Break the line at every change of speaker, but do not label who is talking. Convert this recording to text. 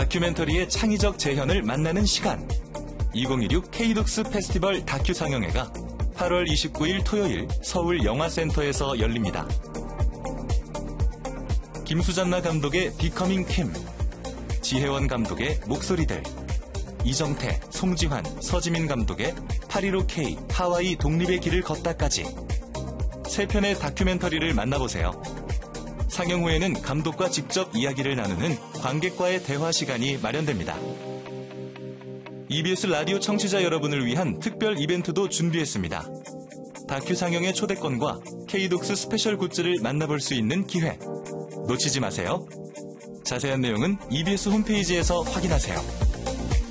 다큐멘터리의 창의적 재현을 만나는 시간. 2016 K독스 페스티벌 다큐 상영회가 8월 29일 토요일 서울 영화센터에서 열립니다. 김수잔나 감독의 비커밍 킴, 지혜원 감독의 목소리들, 이정태, 송지환, 서지민 감독의 815K 하와이 독립의 길을 걷다까지 3편의 다큐멘터리를 만나보세요. 상영 후에는 감독과 직접 이야기를 나누는 관객과의 대화 시간이 마련됩니다. EBS 라디오 청취자 여러분을 위한 특별 이벤트도 준비했습니다. 다큐 상영의 초대권과 K독스 스페셜 굿즈를 만나볼 수 있는 기회. 놓치지 마세요. 자세한 내용은 EBS 홈페이지에서 확인하세요.